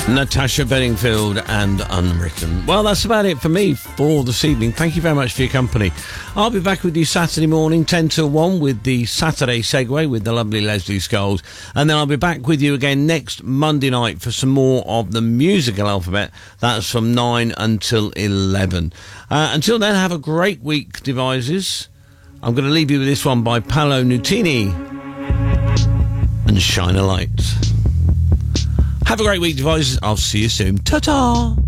Natasha Bedingfield and Unwritten. Well, that's about it for me for this evening. Thank you very much for your company. I'll be back with you Saturday morning, 10 till 1, with the Saturday Segue with the lovely Leslie Scholes. And then I'll be back with you again next Monday night for some more of the musical alphabet. That's from 9 until 11. Until then, have a great week, devices. I'm going to leave you with this one by Paolo Nutini and Shine a Light. Have a great week, devices. I'll see you soon. Ta-ta!